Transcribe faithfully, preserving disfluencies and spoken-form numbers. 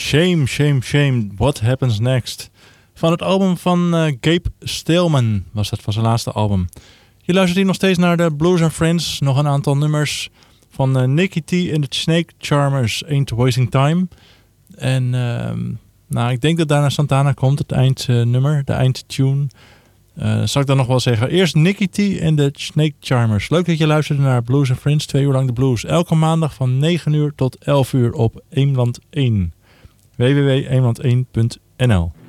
Shame, Shame, Shame, What Happens Next. Van het album van uh, Gabe Staleman was dat, van zijn laatste album. Je luistert hier nog steeds naar de Blues and Friends. Nog een aantal nummers van uh, Nicky T en de Snake Charmers, Ain't Wasting Time. En uh, nou, ik denk dat daarna Santana komt, het eindnummer, uh, de eindtune. Uh, zal ik dan nog wel zeggen. Eerst Nicky T en de Snake Charmers. Leuk dat je luisterde naar Blues and Friends, twee uur lang de blues. Elke maandag van negen uur tot elf uur op Eemland één. w w w punt eemland één punt n l